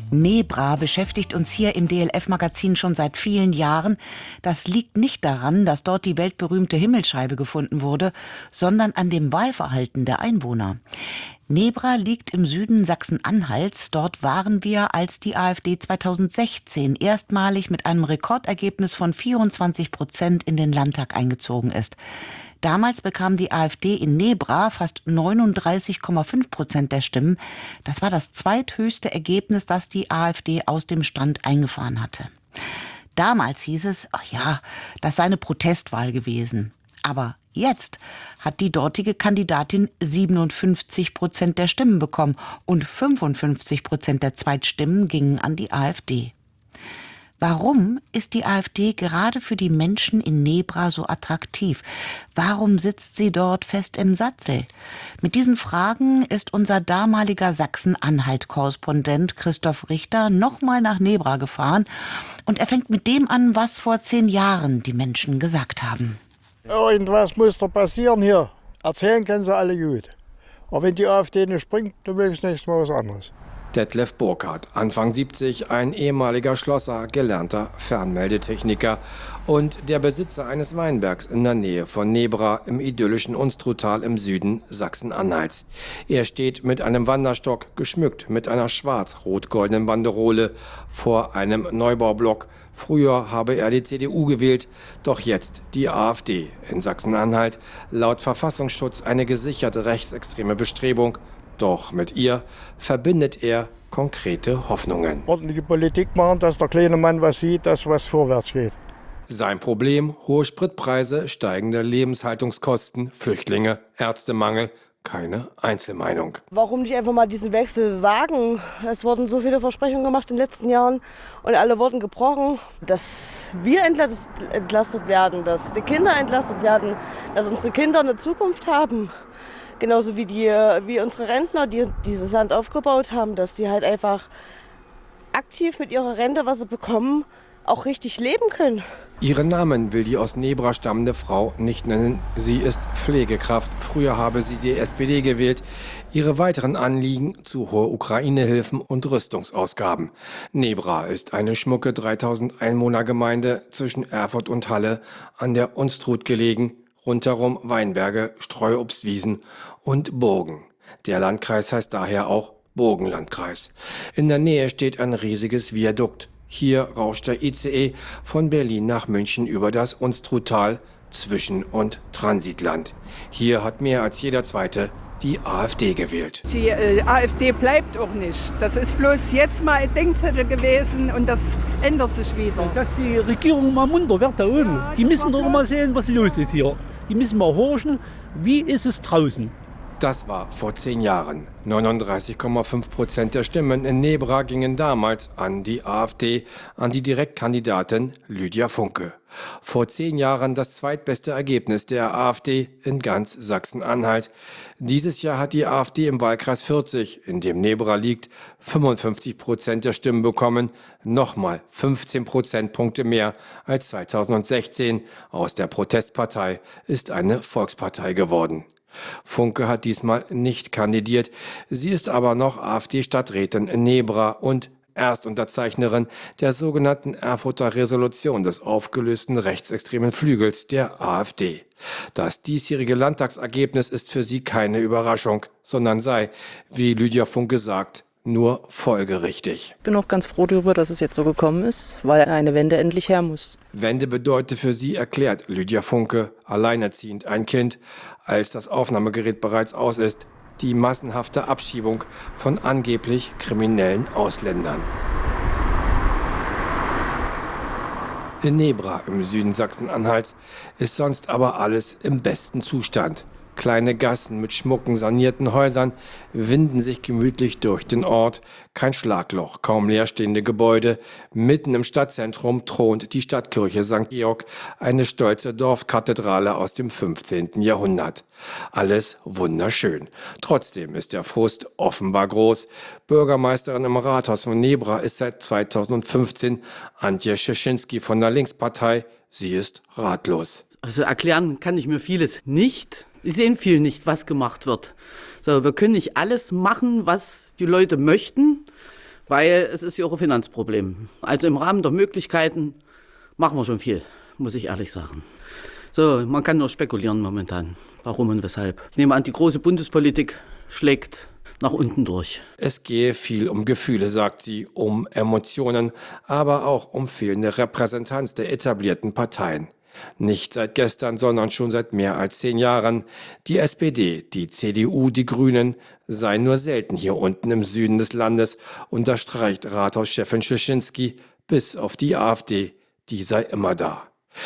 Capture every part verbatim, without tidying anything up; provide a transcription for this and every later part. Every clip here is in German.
Nebra beschäftigt uns hier im D L F-Magazin schon seit vielen Jahren. Das liegt nicht daran, dass dort die weltberühmte Himmelsscheibe gefunden wurde, sondern an dem Wahlverhalten der Einwohner. Nebra liegt im Süden Sachsen-Anhalts. Dort waren wir, als die AfD zweitausendsechzehn erstmalig mit einem Rekordergebnis von vierundzwanzig Prozent in den Landtag eingezogen ist. Damals bekam die AfD in Nebra fast neununddreißig Komma fünf Prozent der Stimmen. Das war das zweithöchste Ergebnis, das die AfD aus dem Stand eingefahren hatte. Damals hieß es, ach ja, das sei eine Protestwahl gewesen. Aber jetzt hat die dortige Kandidatin siebenundfünfzig Prozent der Stimmen bekommen und fünfundfünfzig Prozent der Zweitstimmen gingen an die AfD. Warum ist die AfD gerade für die Menschen in Nebra so attraktiv? Warum sitzt sie dort fest im Sattel? Mit diesen Fragen ist unser damaliger Sachsen-Anhalt-Korrespondent Christoph Richter nochmal nach Nebra gefahren. Und er fängt mit dem an, was vor zehn Jahren die Menschen gesagt haben. Irgendwas muss da passieren hier. Erzählen können sie alle gut. Aber wenn die AfD nicht bringt, dann will ich nächstes Mal was anderes. Detlef Burkhardt, Anfang siebzig, ein ehemaliger Schlosser, gelernter Fernmeldetechniker und der Besitzer eines Weinbergs in der Nähe von Nebra im idyllischen Unstruttal im Süden Sachsen-Anhalts. Er steht mit einem Wanderstock, geschmückt mit einer schwarz-rot-goldenen Banderole, vor einem Neubaublock. Früher habe er die C D U gewählt, doch jetzt die AfD in Sachsen-Anhalt. Laut Verfassungsschutz eine gesicherte rechtsextreme Bestrebung. Doch mit ihr verbindet er konkrete Hoffnungen. Ordentliche Politik machen, dass der kleine Mann was sieht, dass was vorwärts geht. Sein Problem: hohe Spritpreise, steigende Lebenshaltungskosten, Flüchtlinge, Ärztemangel. Keine Einzelmeinung. Warum nicht einfach mal diesen Wechsel wagen? Es wurden so viele Versprechungen gemacht in den letzten Jahren und alle wurden gebrochen. Dass wir entlastet werden, dass die Kinder entlastet werden, dass unsere Kinder eine Zukunft haben. Genauso wie, die, wie unsere Rentner, die dieses Land aufgebaut haben, dass die halt einfach aktiv mit ihrer Rente, was sie bekommen, auch richtig leben können. Ihren Namen will die aus Nebra stammende Frau nicht nennen. Sie ist Pflegekraft. Früher habe sie die S P D gewählt. Ihre weiteren Anliegen: zu hohe Ukraine-Hilfen und Rüstungsausgaben. Nebra ist eine schmucke dreitausend Einwohnergemeinde zwischen Erfurt und Halle an der Unstrut gelegen. Rundherum Weinberge, Streuobstwiesen und Burgen. Der Landkreis heißt daher auch Burgenlandkreis. In der Nähe steht ein riesiges Viadukt. Hier rauscht der I C E von Berlin nach München über das Unstruttal, Zwischen- und Transitland. Hier hat mehr als jeder Zweite die AfD gewählt. Die äh, AfD bleibt auch nicht. Das ist bloß jetzt mal ein Denkzettel gewesen und das ändert sich wieder. Dass die Regierung mal munter wird da oben. Ja, die müssen doch mal sehen, was los ist hier. Die müssen mal horchen, wie ist es draußen. Das war vor zehn Jahren. neununddreißig Komma fünf Prozent der Stimmen in Nebra gingen damals an die AfD, an die Direktkandidatin Lydia Funke. Vor zehn Jahren das zweitbeste Ergebnis der AfD in ganz Sachsen-Anhalt. Dieses Jahr hat die AfD im Wahlkreis vierzig, in dem Nebra liegt, fünfundfünfzig Prozent der Stimmen bekommen. Nochmal fünfzehn Prozentpunkte mehr als zweitausendsechzehn. Aus der Protestpartei ist eine Volkspartei geworden. Funke hat diesmal nicht kandidiert. Sie ist aber noch AfD-Stadträtin in Nebra und Erstunterzeichnerin der sogenannten Erfurter Resolution des aufgelösten rechtsextremen Flügels der AfD. Das diesjährige Landtagsergebnis ist für sie keine Überraschung, sondern sei, wie Lydia Funke sagt, nur folgerichtig. Ich bin auch ganz froh darüber, dass es jetzt so gekommen ist, weil eine Wende endlich her muss. Wende bedeutet für sie, erklärt Lydia Funke, alleinerziehend ein Kind, als das Aufnahmegerät bereits aus ist, die massenhafte Abschiebung von angeblich kriminellen Ausländern. In Nebra im Süden Sachsen-Anhalts ist sonst aber alles im besten Zustand. Kleine Gassen mit schmucken, sanierten Häusern winden sich gemütlich durch den Ort. Kein Schlagloch, kaum leerstehende Gebäude. Mitten im Stadtzentrum thront die Stadtkirche Sankt Georg, eine stolze Dorfkathedrale aus dem fünfzehnten Jahrhundert. Alles wunderschön. Trotzdem ist der Frust offenbar groß. Bürgermeisterin im Rathaus von Nebra ist seit zweitausendfünfzehn Antje Schischinski von der Linkspartei. Sie ist ratlos. Also erklären kann ich mir vieles nicht. Sie sehen viel nicht, was gemacht wird. So, wir können nicht alles machen, was die Leute möchten, weil es ist ja auch ein Finanzproblem. Also im Rahmen der Möglichkeiten machen wir schon viel, muss ich ehrlich sagen. So, man kann nur spekulieren momentan, warum und weshalb. Ich nehme an, die große Bundespolitik schlägt nach unten durch. Es gehe viel um Gefühle, sagt sie, um Emotionen, aber auch um fehlende Repräsentanz der etablierten Parteien. Nicht seit gestern, sondern schon seit mehr als zehn Jahren. Die S P D, die C D U, die Grünen seien nur selten hier unten im Süden des Landes, unterstreicht Rathauschefin Schischinski, bis auf die AfD, die sei immer da.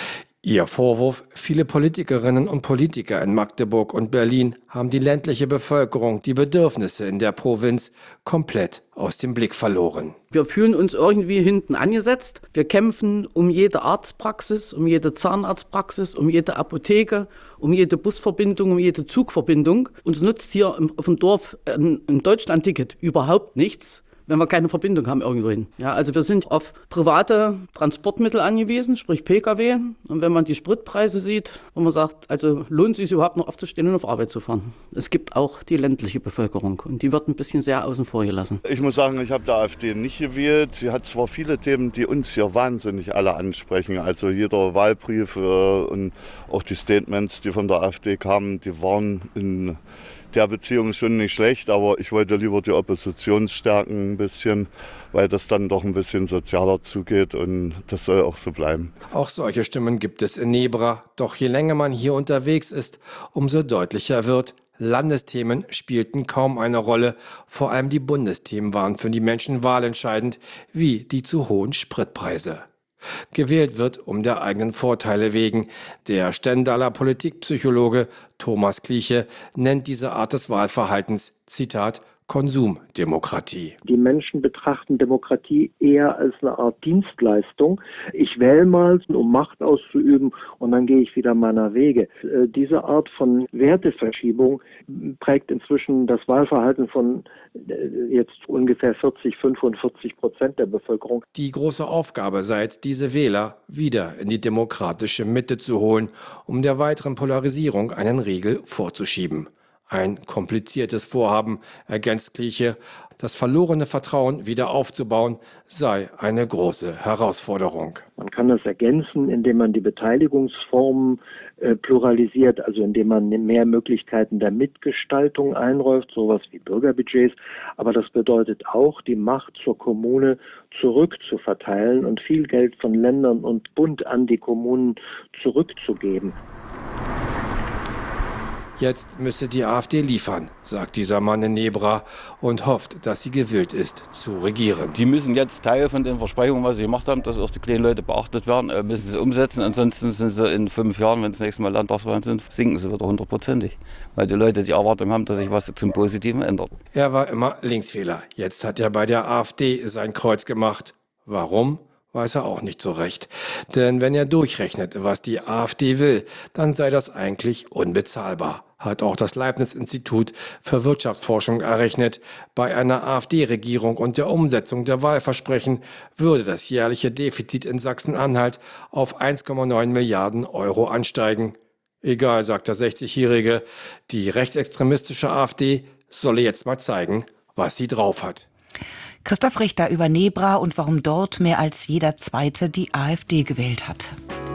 Ihr Vorwurf, viele Politikerinnen und Politiker in Magdeburg und Berlin haben die ländliche Bevölkerung, die Bedürfnisse in der Provinz komplett aus dem Blick verloren. Wir fühlen uns irgendwie hinten angesetzt. Wir kämpfen um jede Arztpraxis, um jede Zahnarztpraxis, um jede Apotheke, um jede Busverbindung, um jede Zugverbindung. Uns nutzt hier auf dem Dorf ein Deutschland-Ticket überhaupt nichts, wenn wir keine Verbindung haben irgendwohin. Ja, also wir sind auf private Transportmittel angewiesen, sprich P K W. Und wenn man die Spritpreise sieht, wo man sagt, also lohnt es sich überhaupt noch aufzustehen und auf Arbeit zu fahren. Es gibt auch die ländliche Bevölkerung und die wird ein bisschen sehr außen vor gelassen. Ich muss sagen, ich habe die AfD nicht gewählt. Sie hat zwar viele Themen, die uns hier wahnsinnig alle ansprechen. Also jeder Wahlbrief äh, und auch die Statements, die von der AfD kamen, die waren in der Beziehung schon nicht schlecht, aber ich wollte lieber die Opposition stärken ein bisschen, weil das dann doch ein bisschen sozialer zugeht und das soll auch so bleiben. Auch solche Stimmen gibt es in Nebra, doch je länger man hier unterwegs ist, umso deutlicher wird, Landesthemen spielten kaum eine Rolle, vor allem die Bundesthemen waren für die Menschen wahlentscheidend, wie die zu hohen Spritpreise. Gewählt wird um der eigenen Vorteile wegen. Der Stendaler Politikpsychologe Thomas Kliche nennt diese Art des Wahlverhaltens, Zitat, Konsumdemokratie. Die Menschen betrachten Demokratie eher als eine Art Dienstleistung. Ich wähle mal, um Macht auszuüben und dann gehe ich wieder meiner Wege. Äh, diese Art von Werteverschiebung prägt inzwischen das Wahlverhalten von äh, jetzt ungefähr vierzig, fünfundvierzig Prozent der Bevölkerung. Die große Aufgabe sei es, diese Wähler wieder in die demokratische Mitte zu holen, um der weiteren Polarisierung einen Riegel vorzuschieben. Ein kompliziertes Vorhaben, ergänzt Kliche. Das verlorene Vertrauen wieder aufzubauen, sei eine große Herausforderung. Man kann das ergänzen, indem man die Beteiligungsformen äh, pluralisiert, also indem man mehr Möglichkeiten der Mitgestaltung einräumt, sowas wie Bürgerbudgets. Aber das bedeutet auch, die Macht zur Kommune zurückzuverteilen und viel Geld von Ländern und Bund an die Kommunen zurückzugeben. Jetzt müsse die AfD liefern, sagt dieser Mann in Nebra und hofft, dass sie gewillt ist, zu regieren. Die müssen jetzt Teil von den Versprechungen, was sie gemacht haben, dass auch die kleinen Leute beachtet werden, müssen sie umsetzen. Ansonsten sind sie in fünf Jahren, wenn es nächstes Mal Landtagswahlen sind, sinken sie wieder hundertprozentig. Weil die Leute die Erwartung haben, dass sich was zum Positiven ändert. Er war immer Linkswähler. Jetzt hat er bei der AfD sein Kreuz gemacht. Warum? Weiß er auch nicht so recht. Denn wenn er durchrechnet, was die AfD will, dann sei das eigentlich unbezahlbar. Hat auch das Leibniz-Institut für Wirtschaftsforschung errechnet. Bei einer AfD-Regierung und der Umsetzung der Wahlversprechen würde das jährliche Defizit in Sachsen-Anhalt auf eins Komma neun Milliarden Euro ansteigen. Egal, sagt der sechzigjährige, die rechtsextremistische AfD solle jetzt mal zeigen, was sie drauf hat. Christoph Richter über Nebra und warum dort mehr als jeder Zweite die AfD gewählt hat.